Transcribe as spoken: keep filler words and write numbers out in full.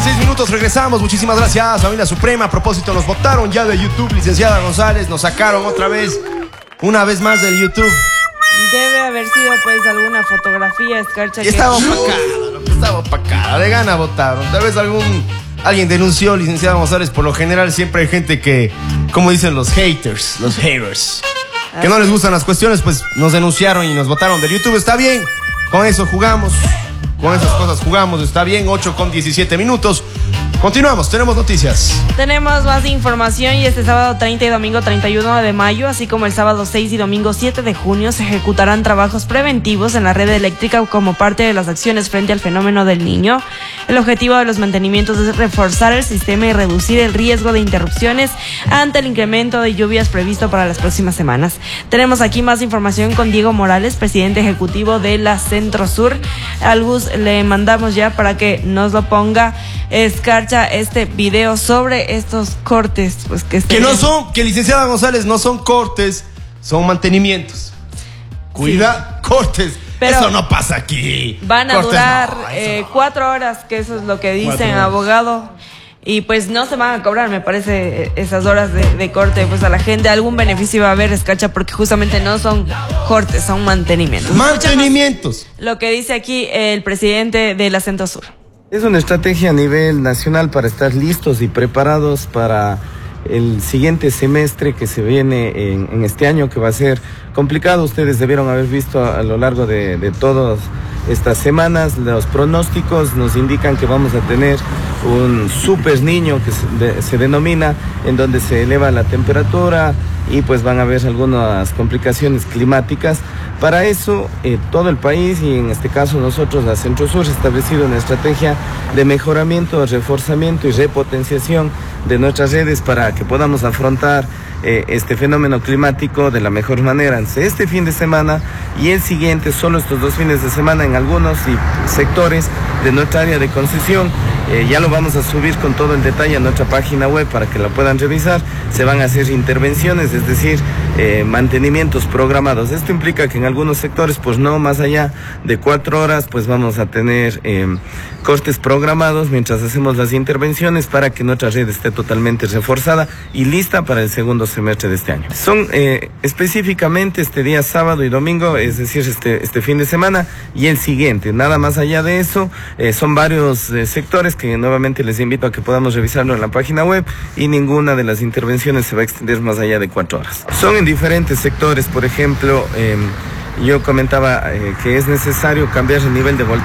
seis minutos, regresamos. Muchísimas gracias, familia Suprema. A propósito, nos votaron ya de YouTube, licenciada González. Nos sacaron otra vez, una vez más del YouTube. Debe haber sido, pues, alguna fotografía, Escarcha. Y estaba opacada, lo que estaba opacada. De gana votaron. Tal vez algún... Alguien denunció, licenciada González. Por lo general siempre hay gente que, como dicen los haters, los haters, que no les gustan las cuestiones, pues nos denunciaron y nos votaron del YouTube. Está bien, con eso jugamos, con esas cosas jugamos, está bien. Ocho con diecisiete minutos. Continuamos, tenemos noticias. Tenemos más información y este sábado treinta y domingo treinta y uno de mayo, así como el sábado seis y domingo siete de junio, se ejecutarán trabajos preventivos en la red eléctrica como parte de las acciones frente al fenómeno del Niño. El objetivo de los mantenimientos es reforzar el sistema y reducir el riesgo de interrupciones ante el incremento de lluvias previsto para las próximas semanas. Tenemos aquí más información con Diego Morales, presidente ejecutivo de la Centro Sur. Al Gus le mandamos ya para que nos lo ponga, Escarcha, este video sobre estos cortes, pues que, que no son, que licenciada González, no son cortes, son mantenimientos. Cuida, sí. Cortes. Pero eso no pasa aquí. Van a cortes, durar no, eh, no. cuatro horas, que eso es lo que dicen, abogado. Y pues no se van a cobrar, me parece, esas horas de, de corte, pues a la gente algún beneficio va a haber, Escarcha, porque justamente no son cortes, son mantenimientos. Mantenimientos. Lo que dice aquí el presidente de la Centro Sur. Es una estrategia a nivel nacional para estar listos y preparados para el siguiente semestre que se viene en, en este año, que va a ser complicado. Ustedes debieron haber visto a, a lo largo de, de todas estas semanas, los pronósticos nos indican que vamos a tener un super niño que se, de, se denomina, en donde se eleva la temperatura y pues van a haber algunas complicaciones climáticas. Para eso, eh, todo el país y en este caso nosotros, la Centro Sur, ha establecido una estrategia de mejoramiento, reforzamiento y repotenciación de nuestras redes para que podamos afrontar eh, este fenómeno climático de la mejor manera. Este fin de semana y el siguiente, solo estos dos fines de semana en algunos y sectores de nuestra área de concesión, eh, ya lo vamos a subir con todo el detalle a nuestra página web para que la puedan revisar. Se van a hacer intervenciones, es decir, eh, mantenimientos programados. Esto implica que en algunos sectores, pues no más allá de cuatro horas, pues vamos a tener eh, cortes programados mientras hacemos las intervenciones para que nuestra red esté totalmente reforzada y lista para el segundo semestre de este año. Son eh, específicamente este día sábado y domingo, es decir, este, este fin de semana y el siguiente. Nada más allá de eso, eh, son varios eh, sectores que nuevamente les invito a que podamos revisarlo en la página web y ninguna de las intervenciones se va a extender más allá de cuatro horas. Son en diferentes sectores, por ejemplo, eh, yo comentaba eh, que es necesario cambiar el nivel de voltaje